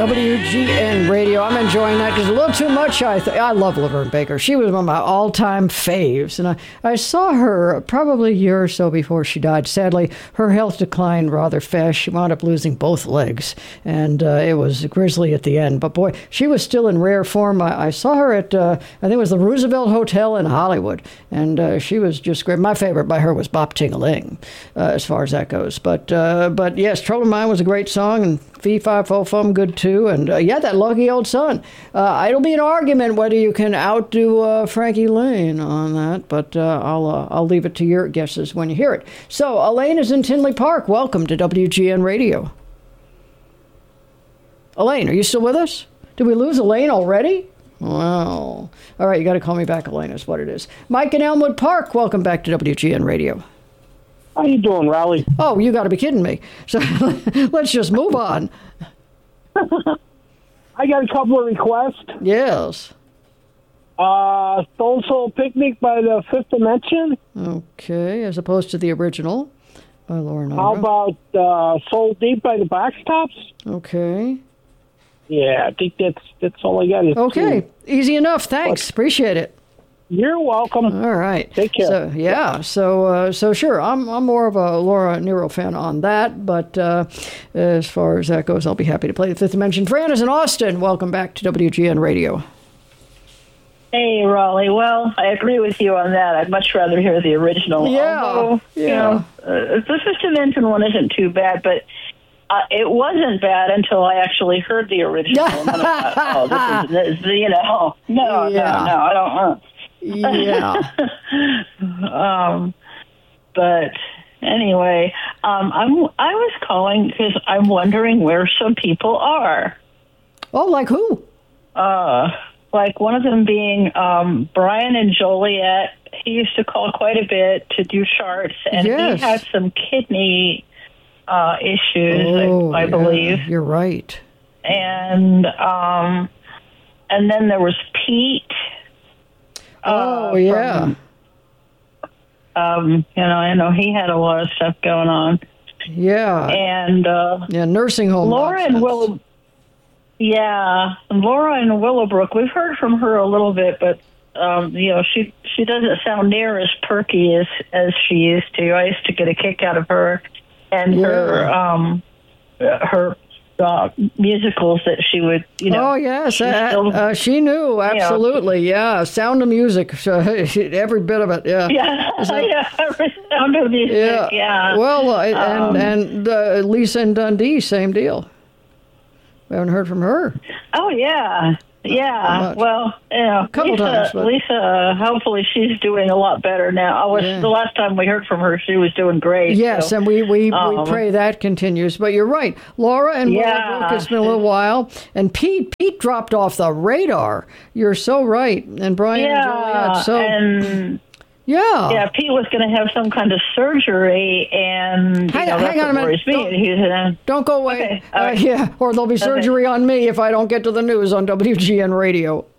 WGN Radio. I'm enjoying that just a little too much. I love Laverne Baker. She was one of my all-time faves. And I saw her probably a year or so before she died. Sadly, her health declined rather fast. She wound up losing both legs. And it was grisly at the end. But boy, she was still in rare form. I saw her at, I think it was the Roosevelt Hotel in Hollywood. And she was just great. My favorite by her was Bop Ting-a-Ling, as far as that goes. But yes, Trouble in Mind was a great song. And Fee Fi Fo Fum, good too. And yeah, that Lucky Old Son. It'll be an argument whether you can outdo Frankie Lane on that, but I'll leave it to your guesses when you hear it. So Elaine is in Tinley Park. Welcome to WGN Radio. Elaine, are you still with us? Did we lose Elaine already? Wow. All right, you got to call me back, Elaine, is what it is. Mike in Elmwood Park, welcome back to WGN Radio. How you doing, Raleigh? Oh, you got to be kidding me. So let's just move on. I got a couple of requests. Yes. Stone Soul Picnic by the Fifth Dimension. Okay, as opposed to the original by Lauren How about Soul Deep by the Box Tops? Okay. Yeah, I think that's all I got. Okay, easy enough. Thanks. Appreciate it. You're welcome. All right. Take care. So, yeah. So sure. I'm more of a Laura Nero fan on that, but as far as that goes, I'll be happy to play the Fifth Dimension. Fran is in Austin. Welcome back to WGN Radio. Hey, Raleigh. Well, I agree with you on that. I'd much rather hear the original. Yeah. Although, yeah. You know, the Fifth Dimension one isn't too bad, but it wasn't bad until I actually heard the original. And then I thought, this is, you know, no, I don't. Yeah. But anyway, I was calling because I'm wondering where some people are. Oh, like who? Like one of them being Brian in Joliet. He used to call quite a bit to do charts, and yes. he had some kidney issues, I believe. You're right. And then there was Pete. Yeah. I know he had a lot of stuff going on. Yeah. And nursing home. Laura and Willowbrook. We've heard from her a little bit, but she doesn't sound near as perky as she used to. I used to get a kick out of her and her musicals that she would, Oh, yes. She knew, absolutely. Yeah. Sound of Music. Every bit of it. Yeah. Yeah. Every Sound of Music. Yeah. Well, and Lisa and Dundee, same deal. We haven't heard from her. Oh, yeah. Yeah, well, couple times, but... Lisa, hopefully she's doing a lot better now. The last time we heard from her, she was doing great. Yes, so. And we pray that continues. But you're right. Laura and Willowbrook, it's been a little while. And Pete dropped off the radar. You're so right. And Brian and Joliet. Yeah, Pete was going to have some kind of surgery, and hang on a minute. Don't go away. Okay. Or there'll be surgery on me if I don't get to the news on WGN Radio.